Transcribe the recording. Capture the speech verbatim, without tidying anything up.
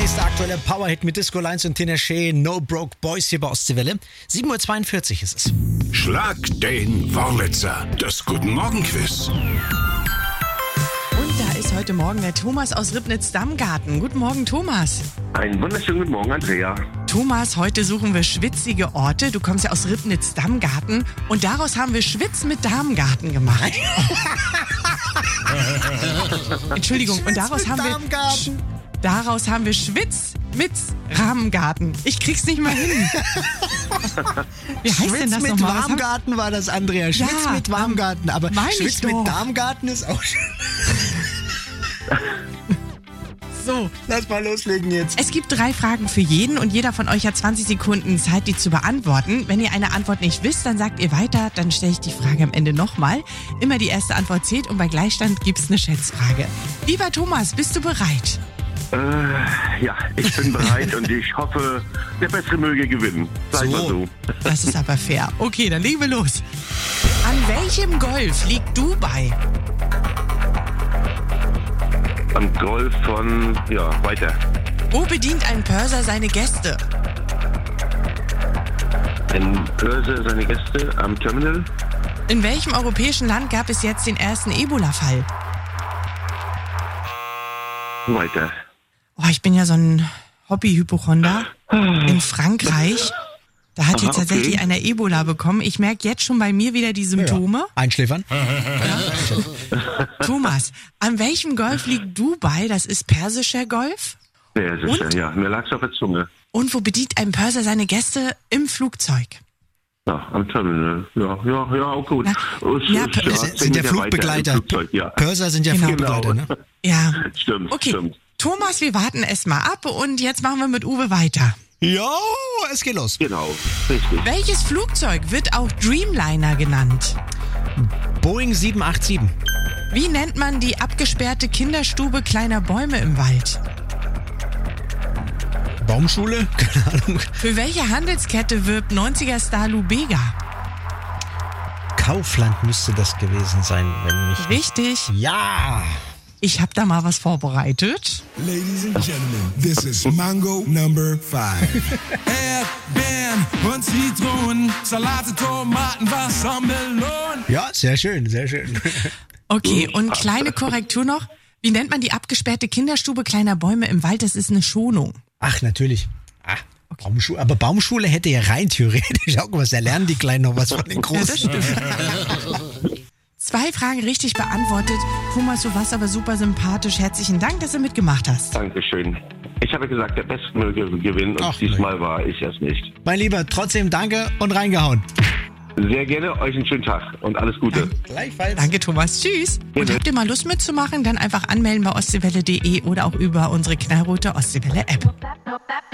Nächster aktueller Powerhit mit Disco Lines und Tinashe, No Broke Boys hier bei Ostseewelle. sieben Uhr zweiundvierzig ist es. Schlag den Wurlitzer, das Guten Morgen Quiz. Und da ist heute Morgen der Thomas aus Ribnitz-Dammgarten. Guten Morgen, Thomas. Einen wunderschönen guten Morgen, Andrea. Thomas, heute suchen wir schwitzige Orte. Du kommst ja aus Ribnitz-Dammgarten und daraus haben wir Schwitz mit Darmgarten gemacht. Entschuldigung, Schwitz und daraus mit haben wir Darmgarten. daraus haben wir Schwitz mit Rahmengarten. Ich krieg's nicht mal hin. Wie heißt Schwitz denn das mit nochmal? Was haben- Warmgarten war das, Andrea. Schwitz Ja, mit Warmgarten. Aber mein ich Schwitz doch. mit Darmgarten ist auch schön. So, Lass mal loslegen jetzt. es gibt drei Fragen für jeden und jeder von euch hat zwanzig Sekunden Zeit, die zu beantworten. Wenn ihr eine Antwort nicht wisst, dann sagt ihr weiter, dann stelle ich die Frage am Ende nochmal. Immer die erste Antwort zählt und bei Gleichstand gibt's eine Schätzfrage. Lieber Thomas, bist du bereit? Äh, ja, ich bin bereit und ich hoffe, der Bessere möge gewinnen. Sag So. mal so. Das ist aber fair. Okay, dann legen wir los. An welchem Golf liegt Dubai? Am Golf von, ja, weiter. Wo bedient ein Purser seine Gäste? Ein Börse seine Gäste am Terminal. In welchem europäischen Land gab es jetzt den ersten Ebola-Fall? Weiter. Oh, ich bin ja so ein Hobby-Hypochonder. In Frankreich, da hat Aha, jetzt tatsächlich okay. einer Ebola bekommen. Ich merke jetzt schon bei mir wieder die Symptome. Einschläfern? Thomas, an welchem Golf liegt Dubai? Das ist persischer Golf. Sehr sicher, Und? ja. Mir lag's auf der Zunge. Und wo bedient ein Purser seine Gäste? Im Flugzeug. Ja, am Terminal. Ja, ja, ja, auch gut. Na, Es ja, ist, das Das zehn sind der Meter weiter im Flugbegleiter. Flugzeug, ja. Purser sind ja Genau. Flugbegleiter, ne? Ja. Stimmt, Okay, stimmt. Thomas, wir warten erst mal ab und jetzt machen wir mit Uwe weiter. Ja, es geht los. Genau, richtig. Welches Flugzeug wird auch Dreamliner genannt? Boeing sieben acht sieben. Wie nennt man die abgesperrte Kinderstube kleiner Bäume im Wald? Baumschule? Keine Ahnung. Für welche Handelskette wirbt neunziger-Star Lou Bega? Kaufland müsste das gewesen sein, wenn nicht. Richtig. Ja! Ich habe da mal was vorbereitet. Ladies and gentlemen, this is Mango number five. Erdbeeren und Zitronen, Salate, Tomaten, Wasser, Melonen. Ja, sehr schön, sehr schön. Okay, und kleine Korrektur noch. Wie nennt man die abgesperrte Kinderstube kleiner Bäume im Wald? Das ist eine Schonung. Ach, natürlich. Ah, Baumschule. Aber Baumschule hätte ja rein theoretisch auch was. Da lernen die Kleinen noch was von den Ja, das Großen. stimmt. Zwei Fragen richtig beantwortet. Thomas, du warst aber super sympathisch. Herzlichen Dank, dass du mitgemacht hast. Dankeschön. Ich habe gesagt, der Beste möge gewinnen und Ach, diesmal war ich es nicht. Mein Lieber, trotzdem danke und reingehauen. Sehr gerne, euch einen schönen Tag und alles Gute. Gleichfalls. Danke, Thomas. Tschüss. Und Gerne. habt ihr mal Lust mitzumachen? Dann einfach anmelden bei ostseewelle punkt de oder auch über unsere knallrote Ostseewelle-App.